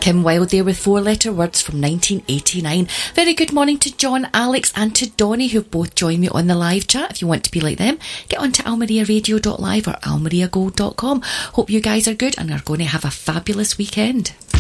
Kim Wilde there with Four-Letter Words from 1989. Very good morning to John, Alex and to Donnie, who've both joined me on the live chat. If you want to be like them, get on to almariaradio.live or almariagold.com. Hope you guys are good and are going to have a fabulous weekend.